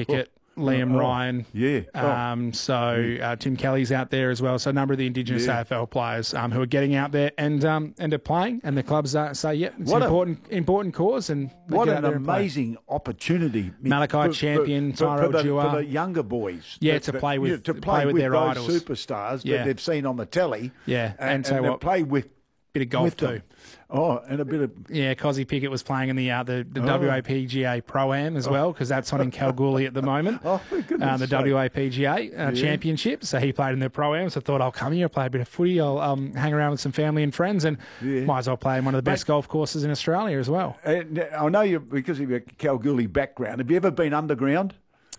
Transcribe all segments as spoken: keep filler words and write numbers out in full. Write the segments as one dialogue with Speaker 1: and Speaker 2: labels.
Speaker 1: Pickett. Liam
Speaker 2: Oh,
Speaker 1: Ryan.
Speaker 2: yeah.
Speaker 1: Um, so uh, Tim Kelly's out there as well. So a number of the Indigenous
Speaker 2: Yeah.
Speaker 1: A F L players um, who are getting out there and um, and are playing. And the clubs uh, say, yeah, it's
Speaker 2: What
Speaker 1: an
Speaker 2: a-
Speaker 1: important important cause. And they
Speaker 2: What
Speaker 1: get
Speaker 2: an
Speaker 1: out there and play.
Speaker 2: amazing opportunity.
Speaker 1: Malachi
Speaker 2: for-
Speaker 1: Champion,
Speaker 2: for, for,
Speaker 1: Tyrell
Speaker 2: for, the,
Speaker 1: Dewar.
Speaker 2: for the younger boys.
Speaker 1: Yeah,
Speaker 2: that-
Speaker 1: to
Speaker 2: that-
Speaker 1: play with-
Speaker 2: you know, to
Speaker 1: to
Speaker 2: play,
Speaker 1: play with
Speaker 2: with
Speaker 1: their
Speaker 2: those
Speaker 1: idols.
Speaker 2: superstars
Speaker 1: Yeah.
Speaker 2: that they've seen on the telly.
Speaker 1: Yeah,
Speaker 2: and,
Speaker 1: and so
Speaker 2: and to
Speaker 1: what-
Speaker 2: play with
Speaker 1: Bit of golf
Speaker 2: with
Speaker 1: too.
Speaker 2: them. Oh, and a bit of
Speaker 1: Yeah, Cozzy Pickett was playing in the uh, the, the
Speaker 2: Oh.
Speaker 1: W A P G A Pro-Am as well, because that's on in Kalgoorlie at the moment.
Speaker 2: Oh, for goodness
Speaker 1: uh, the
Speaker 2: sake.
Speaker 1: W A P G A uh,
Speaker 2: Yeah.
Speaker 1: Championship. So he played in the Pro-Am, so I thought I'll come here, play a bit of footy, I'll um, hang around with some family and friends, and
Speaker 2: Yeah.
Speaker 1: might as well play in one of the best
Speaker 2: Mate-
Speaker 1: golf courses in Australia as well.
Speaker 2: And I know you because of your Kalgoorlie background. Have you ever been underground?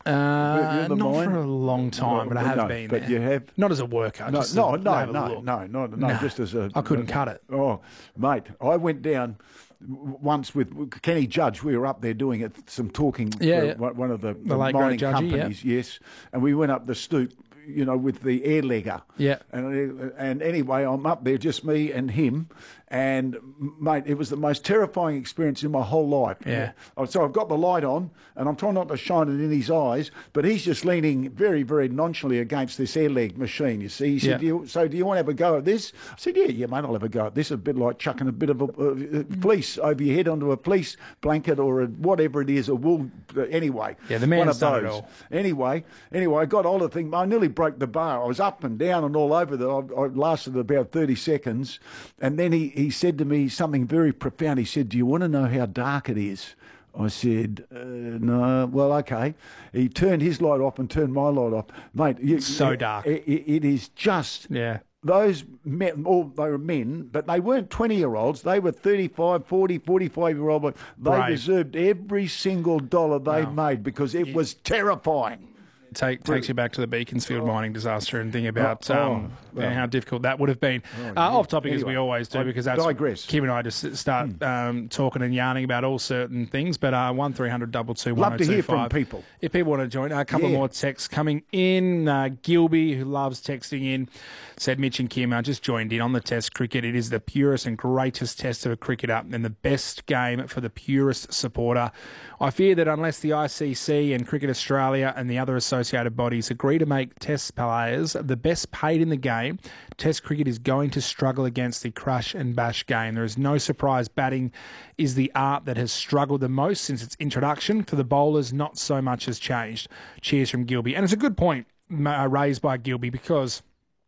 Speaker 1: Uh,
Speaker 2: You're the
Speaker 1: not
Speaker 2: mine?
Speaker 1: for a long time, but I
Speaker 2: Well,
Speaker 1: have
Speaker 2: no,
Speaker 1: been
Speaker 2: but
Speaker 1: there.
Speaker 2: you have-
Speaker 1: Not as a worker.
Speaker 2: No,
Speaker 1: just
Speaker 2: no,
Speaker 1: to
Speaker 2: no,
Speaker 1: have a
Speaker 2: no,
Speaker 1: look.
Speaker 2: no, no, no,
Speaker 1: No.
Speaker 2: just as a...
Speaker 1: I couldn't cut it.
Speaker 2: Oh, mate, I went down w- once with Kenny Judge. We were up there doing it, some talking
Speaker 1: Yeah,
Speaker 2: for
Speaker 1: yeah.
Speaker 2: one one of the, the
Speaker 1: late, great
Speaker 2: mining
Speaker 1: Judgy, yeah.
Speaker 2: companies, yes. And we went up the stoop, you know, with the air legger.
Speaker 1: Yeah.
Speaker 2: And, and anyway, I'm up there, just me and him. And, mate, it was the most terrifying experience in my whole life.
Speaker 1: Yeah.
Speaker 2: So I've got the light on, and I'm trying not to shine it in his eyes, but he's just leaning very, very nonchalantly against this air leg machine, you see. He said,
Speaker 1: Yeah.
Speaker 2: do you, so do you want to have a go at this? I said, yeah, yeah, mate, I'll have a go at this. A bit like chucking a bit of a, a fleece over your head onto a fleece blanket or a, whatever it is, a wool, anyway.
Speaker 1: Yeah, the
Speaker 2: one
Speaker 1: man's
Speaker 2: of
Speaker 1: done it
Speaker 2: those.
Speaker 1: all.
Speaker 2: Anyway, anyway, I got all the thing. I nearly broke the bar. I was up and down and all over. The, I, I lasted about thirty seconds. And then he, he said to me something very profound. He said, do you want to know how dark it is? I said, uh, no. Well, okay. He turned his light off and turned my light off. Mate, you,
Speaker 1: So
Speaker 2: it-
Speaker 1: dark.
Speaker 2: It, it is just...
Speaker 1: Yeah.
Speaker 2: Those men, all they were men, but they weren't twenty-year-olds. They were thirty-five, forty, forty-five-year-old. But they
Speaker 1: Brave.
Speaker 2: deserved every single dollar they
Speaker 1: Wow.
Speaker 2: made because it was terrifying.
Speaker 1: Take, takes you back to the Beaconsfield mining disaster and think about
Speaker 2: Oh, oh,
Speaker 1: um,
Speaker 2: well.
Speaker 1: how difficult that would have been. uh,
Speaker 2: yeah.
Speaker 1: Off topic as we
Speaker 2: Anyway,
Speaker 1: always do,
Speaker 2: I
Speaker 1: because that's
Speaker 2: digress.
Speaker 1: Kim and I just start um, talking and yarning about all certain things. But uh, one three hundred two two one
Speaker 2: Love
Speaker 1: oh
Speaker 2: to
Speaker 1: two
Speaker 2: hear from
Speaker 1: five.
Speaker 2: people.
Speaker 1: If people want to join, a couple
Speaker 2: Yeah.
Speaker 1: more texts coming in. Uh, Gilby, who loves texting in, said Mitch and Kim, I just joined in on the Test cricket. It is the purest and greatest test of a cricketer and the best game for the purest supporter. I fear that unless the I C C and Cricket Australia and the other associated bodies agree to make Test players the best paid in the game, Test cricket is going to struggle against the crush and bash game. There is no surprise batting is the art that has struggled the most since its introduction. For the bowlers, not so much has changed. Cheers from Gilby. And it's a good point uh, raised by Gilby, because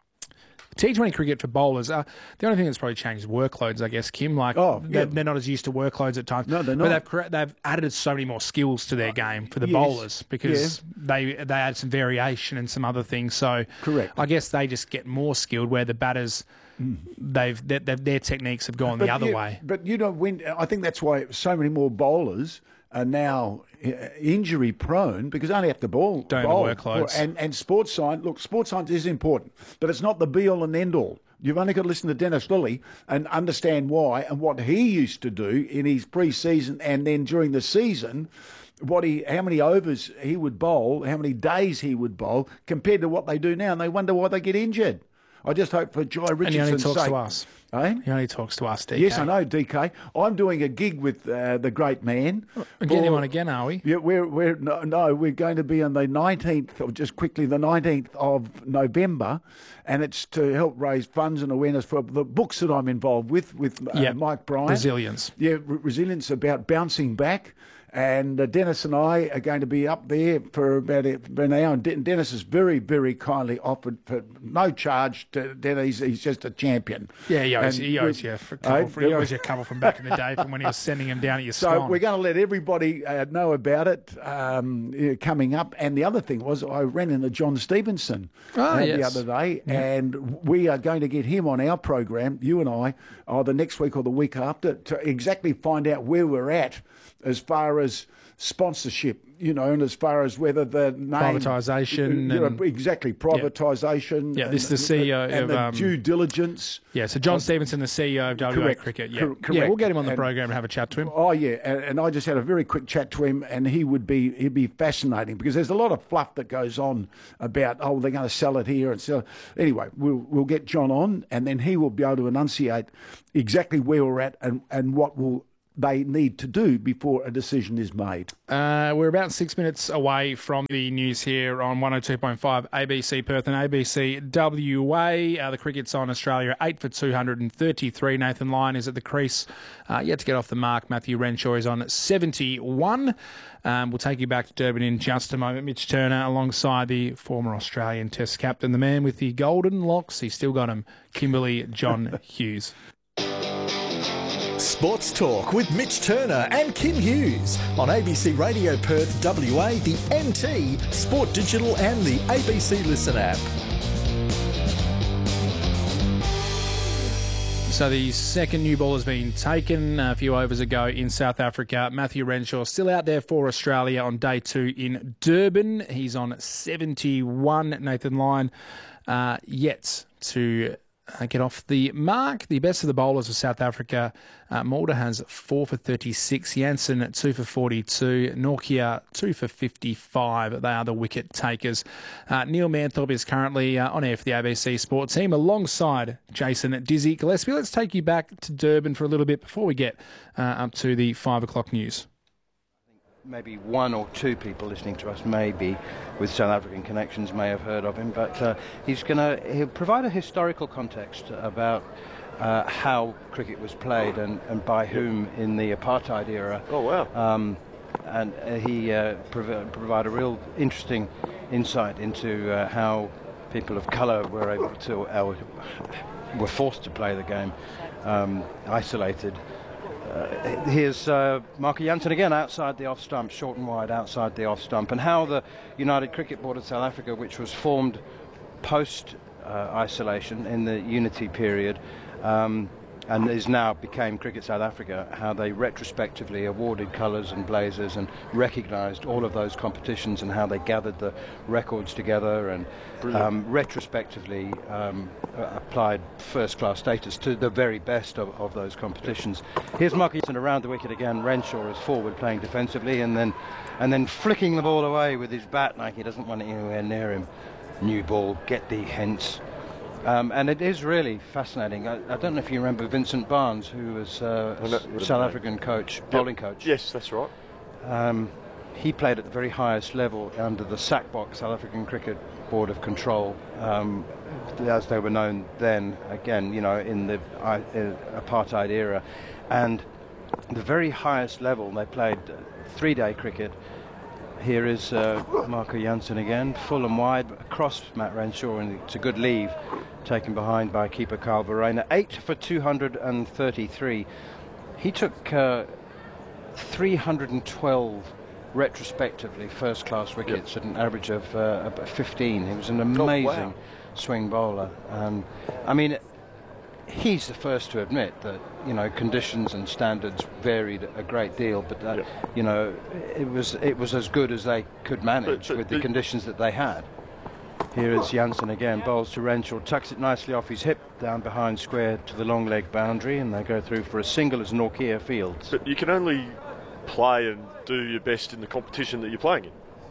Speaker 1: T twenty cricket for bowlers, uh, the only thing that's probably changed is workloads, I guess, Kim. Like,
Speaker 2: Oh, yeah.
Speaker 1: they're, they're not as used to workloads at times.
Speaker 2: No, they're
Speaker 1: But
Speaker 2: not.
Speaker 1: they've, cre- they've added so many more skills to their game for the
Speaker 2: yes.
Speaker 1: bowlers, because they they add some variation and some other things. So
Speaker 2: Correct.
Speaker 1: I guess they just get more skilled, where the batters, they've, they they've their techniques have gone the other
Speaker 2: you,
Speaker 1: way.
Speaker 2: But, you know, when I think that's why so many more bowlers are now uh, injury prone, because they only have to bowl.
Speaker 1: Don't have the
Speaker 2: bowl.
Speaker 1: workloads.
Speaker 2: And, and sports science, look, sports science is important, but it's not the be all and end all. You've only got to listen to Dennis Lilly and understand why and what he used to do in his pre-season and then during the season, what he, how many overs he would bowl, how many days he would bowl compared to what they do now, and they wonder why they get injured. I just hope for Jai
Speaker 1: And he only
Speaker 2: Richardson's
Speaker 1: talks
Speaker 2: sake.
Speaker 1: to us.
Speaker 2: Eh?
Speaker 1: He only talks to us, D K.
Speaker 2: Yes, I know, D K. I'm doing a gig with uh, the great man.
Speaker 1: We're getting him
Speaker 2: for-
Speaker 1: on again, are we?
Speaker 2: Yeah, we're we're no, no, we're going to be on the nineteenth, or just quickly the nineteenth of November, and it's to help raise funds and awareness for the books that I'm involved with with uh,
Speaker 1: Yep.
Speaker 2: Mike Bryan.
Speaker 1: Resilience.
Speaker 2: Yeah, re- resilience about bouncing back. And uh, Dennis and I are going to be up there for about, a, about an hour. And De- Dennis has very, very kindly offered for no charge to Dennis. He's, he's just a champion.
Speaker 1: Yeah, he owes,
Speaker 2: And
Speaker 1: he owes
Speaker 2: we-
Speaker 1: you a couple,
Speaker 2: Eh?
Speaker 1: from, he owes you a couple from back in the day from when he was sending him down at your
Speaker 2: So
Speaker 1: scone.
Speaker 2: we're going to let everybody uh, know about it um, uh, coming up. And the other thing was I ran into John Stevenson
Speaker 1: Ah,
Speaker 2: uh, the
Speaker 1: yes.
Speaker 2: other day, and we are going to get him on our program, you and I, either next week or the week after, to exactly find out where we're at as far as sponsorship, you know, and as far as whether the name...
Speaker 1: Privatisation
Speaker 2: You know,
Speaker 1: and-
Speaker 2: exactly, privatisation.
Speaker 1: Yeah, this is the
Speaker 2: and-
Speaker 1: C E O
Speaker 2: and
Speaker 1: of,
Speaker 2: the
Speaker 1: um,
Speaker 2: due diligence.
Speaker 1: Yeah, so John Stevenson, the C E O of W A
Speaker 2: Correct.
Speaker 1: Cricket. Yeah,
Speaker 2: Cor-
Speaker 1: yeah,
Speaker 2: correct.
Speaker 1: we'll get him on the
Speaker 2: And-
Speaker 1: program and have a chat to him.
Speaker 2: Oh yeah, and, and I just had a very quick chat to him, and he would be he'd be fascinating because there's a lot of fluff that goes on about oh they're going to sell it here and sell. It. Anyway, we'll we'll get John on, and then he will be able to enunciate exactly where we're at and and what will they need to do before a decision is made.
Speaker 1: Uh, we're about six minutes away from the news here on one oh two point five A B C Perth and A B C W A. Uh, the cricket's on Australia, eight for two hundred thirty-three. Nathan Lyon is at the crease, uh, yet to get off the mark. Matthew Renshaw is on seventy-one. Um, we'll take you back to Durban in just a moment. Mitch Turner alongside the former Australian Test captain, the man with the golden locks. He's still got him, Kimberley John Hughes.
Speaker 3: Sports Talk with Mitch Turner and Kim Hughes on A B C Radio Perth W A, the N T, Sport Digital and the A B C Listen app.
Speaker 1: So the second new ball has been taken a few overs ago in South Africa. Matthew Renshaw still out there for Australia on day two in Durban. He's on seventy-one. Nathan Lyon uh, yet to Uh, get off the mark. The best of the bowlers of South Africa. Uh, Mulder has four for thirty-six. Jansen two for forty-two. Nortje two for fifty-five. They are the wicket takers. Uh, Neil Manthorpe is currently uh, on air for the A B C Sport team alongside Jason Dizzy Gillespie. Let's take you back to Durban for a little bit before we get uh, up to the five o'clock news.
Speaker 4: Maybe one or two people listening to us, maybe with South African connections, may have heard of him, but uh, he's going to he'll provide a historical context about uh, how cricket was played and, and by whom in the apartheid era.
Speaker 5: Oh wow!
Speaker 4: Um, and uh, he uh, prov- provide a real interesting insight into uh, how people of colour were able to uh, were forced to play the game, um, isolated. Uh, here's uh, Marco Jansen again outside the off stump, short and wide outside the off stump, and how the United Cricket Board of South Africa, which was formed post uh, isolation in the unity period, um, and is now became Cricket South Africa, how they retrospectively awarded colours and blazers and recognised all of those competitions and how they gathered the records together and um, retrospectively um, applied first-class status to the very best of, of those competitions. Here's Mark Eaton around the wicket again. Renshaw is forward playing defensively and then and then flicking the ball away with his bat like he doesn't want it anywhere near him. New ball, get thee hence. Um, and it is really fascinating. I, I don't know if you remember Vincent Barnes, who was uh, a s- South African coach, bowling
Speaker 5: yep.
Speaker 4: coach.
Speaker 5: Yes, that's right.
Speaker 4: Um, he played at the very highest level under the SACBOC, South African Cricket Board of Control, um, as they were known then, again, you know, in the uh, apartheid era. And the very highest level, they played uh, three-day cricket. Here is uh, Marco Jansen again, full and wide, across Matt Renshaw, and it's a good leave, taken behind by keeper Carl Verreynne. eight for two hundred thirty-three. He took uh, three hundred twelve retrospectively first-class wickets, yep, at an average of uh, fifteen. He was an amazing oh, wow. swing bowler. Um, I mean, he's the first to admit that, you know, conditions and standards varied a great deal, but that, yep, you know, it was it was as good as they could manage but, but, with the, the conditions that they had. Here is Jansen again, bowls to Renshaw, tucks it nicely off his hip, down behind square to the long leg boundary, and they go through for a single as Nortje fields.
Speaker 5: But you can only play and do your best in the competition that you're playing in.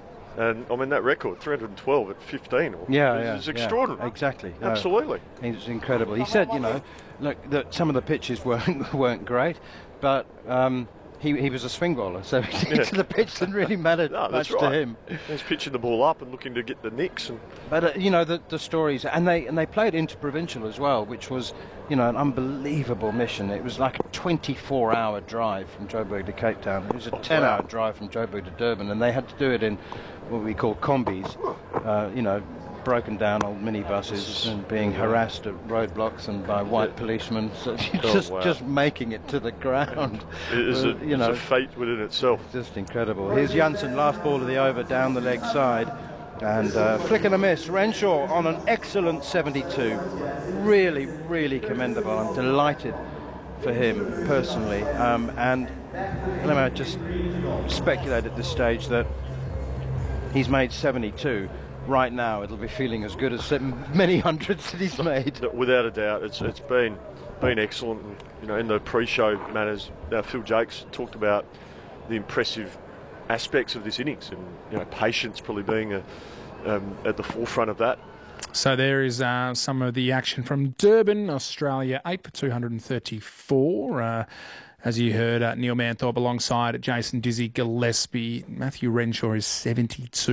Speaker 5: And I mean, that record, three hundred twelve at fifteen,
Speaker 4: yeah,
Speaker 5: is,
Speaker 4: yeah,
Speaker 5: is extraordinary.
Speaker 4: Yeah, exactly.
Speaker 5: Absolutely.
Speaker 4: No, it was incredible. He said, you know, look, that some of the pitches weren't weren't great, but um, he he was a swing bowler, so yeah, the pitch didn't really matter
Speaker 5: no,
Speaker 4: much
Speaker 5: right.
Speaker 4: to him.
Speaker 5: He's pitching the ball up and looking to get the nicks. And
Speaker 4: but uh, you know, the the stories, and they and they played interprovincial as well, which was, you know, an unbelievable mission. It was like a twenty-four hour drive from Joburg to Cape Town. It was a ten hour drive from Joburg to Durban, and they had to do it in what we call combis, uh, you know, broken down old minibuses, and being harassed at roadblocks and by white yeah. policemen, so
Speaker 5: oh,
Speaker 4: just
Speaker 5: wow.
Speaker 4: just making it to the ground.
Speaker 5: It is
Speaker 4: well,
Speaker 5: a,
Speaker 4: you know,
Speaker 5: it's a fate within itself.
Speaker 4: Just incredible. Here's Jansen, last ball of the over, down the leg side, and uh, flick and a miss. Renshaw on an excellent seventy-two. Really, really commendable. I'm delighted for him personally, um, and let me just speculate at this stage that he's made seventy-two. Right now, it'll be feeling as good as many hundreds that he's made.
Speaker 5: Without a doubt, it's it's been been excellent. And, you know, in the pre-show manners, uh, Phil Jakes talked about the impressive aspects of this innings, and you know, patience probably being a, um, at the forefront of that.
Speaker 1: So there is uh, some of the action from Durban, Australia, eight for two hundred thirty-four. Uh, As you heard, uh, Neil Manthorpe alongside Jason Dizzy Gillespie. Matthew Renshaw is seventy-two.